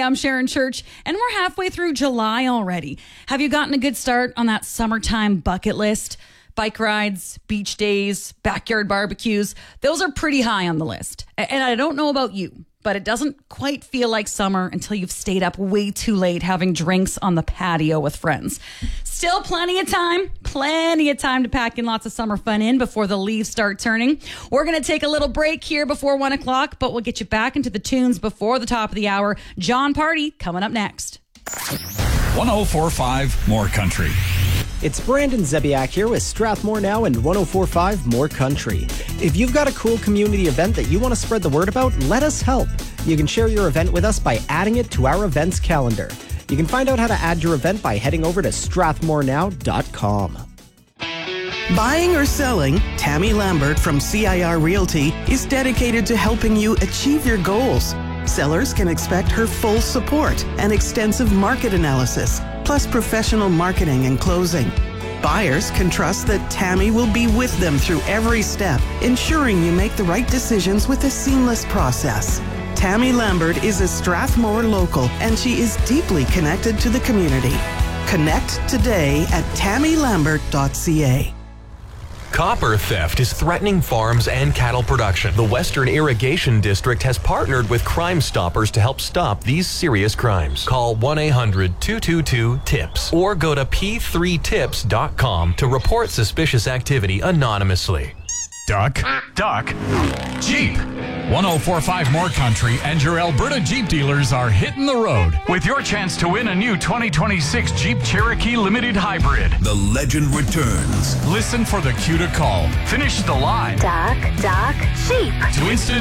I'm Sharon Church, and we're halfway through July already. Have you gotten a good start on that summertime bucket list? Bike rides, beach days, backyard barbecues, those are pretty high on the list. And I don't know about you, but it doesn't quite feel like summer until you've stayed up way too late having drinks on the patio with friends. Still plenty of time to pack in lots of summer fun in before the leaves start turning. We're going to take a little break here before 1 o'clock, but we'll get you back into the tunes before the top of the hour. John Party coming up next. 104.5 More Country. It's Brandon Zebiak here with Strathmore Now and 104.5 More Country. If you've got a cool community event that you want to spread the word about, let us help. You can share your event with us by adding it to our events calendar. You can find out how to add your event by heading over to strathmorenow.com. Buying or selling, Tammy Lambert from CIR Realty is dedicated to helping you achieve your goals. Sellers can expect her full support and extensive market analysis, plus professional marketing and closing. Buyers can trust that Tammy will be with them through every step, ensuring you make the right decisions with a seamless process. Tammy Lambert is a Strathmore local, and she is deeply connected to the community. Connect today at tammylambert.ca. Copper theft is threatening farms and cattle production. The Western Irrigation District has partnered with Crime Stoppers to help stop these serious crimes. Call 1-800-222-TIPS or go to p3tips.com to report suspicious activity anonymously. Duck. Jeep. 104.5 More Country and your Alberta Jeep dealers are hitting the road with your chance to win a new 2026 Jeep Cherokee Limited Hybrid. The legend returns. Listen for the cue to call. Finish the line. Duck, Jeep. To instant